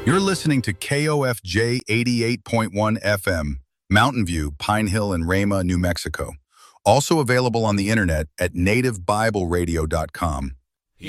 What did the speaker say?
You're listening to KOFJ 88.1 FM, Mountain View, Pine Hill, and Rama, New Mexico. Also available on the internet at nativebibleradio.com.